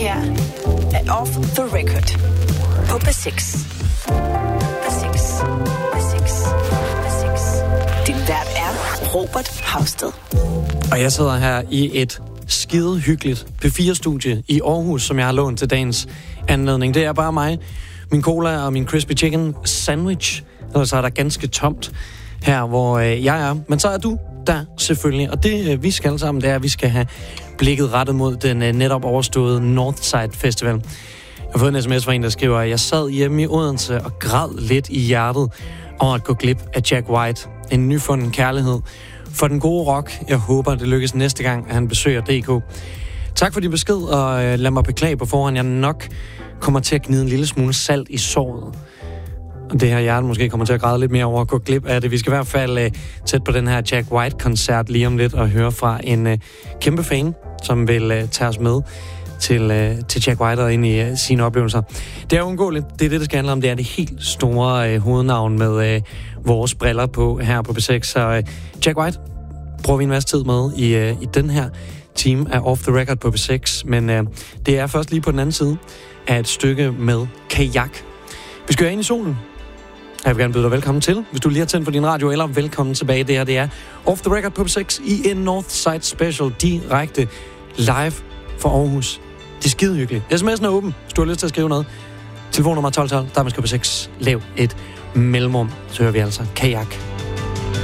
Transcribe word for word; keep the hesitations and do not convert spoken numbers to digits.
her er Off the Record på P seks. P seks. P seks. P seks. Din vært er Robert Hausted. Og jeg sidder her i et skide hyggeligt P fire-studie i Aarhus, som jeg har lånt til dagens anledning. Det er bare mig, min cola og min crispy chicken sandwich. Ellers er der ganske tomt her, hvor øh, jeg er. Men så er du der selvfølgelig. Og det, øh, vi skal sammen, det er, at vi skal have blikket rettet mod den øh, netop overståede Northside Festival. Jeg har fået en sms fra en, der skriver, at jeg sad hjemme i Odense og græd lidt i hjertet over at gå glip af Jack White. En nyfunden kærlighed for den gode rock. Jeg håber, det lykkes næste gang, at han besøger D K. Tak for din besked, og øh, lad mig beklage på forhånd. Jeg nok kommer til at gnide en lille smule salt i såret. Og det her hjerte måske kommer til at græde lidt mere over at gå glip af det. Vi skal i hvert fald øh, tæt på den her Jack White-koncert lige om lidt og høre fra en øh, kæmpe fan, som vil øh, tage os med til, øh, til Jack White og ind i øh, sine oplevelser. Det er uundgåeligt. Det er det, det skal handle om. Det er det helt store øh, hovednavn med øh, vores briller på her på P seks. Så øh, Jack White bruger vi en masse tid med i, øh, i den her time af Off the Record på P seks. Men øh, det er først lige på den anden side af et stykke med kajak. Vi skal ind i solen. Jeg vil gerne byde dig velkommen til, hvis du lige har tændt for din radio, eller velkommen tilbage. Det her, det er Off the Record på P seks i en Northside Special, direkte live fra Aarhus. Det er skide hyggeligt. sms'en er åben, hvis du har lyst til at skrive noget. Telefonnummer tolv tolv, der er man skal på seks. Lav et mellemrum, så hører vi altså kajak.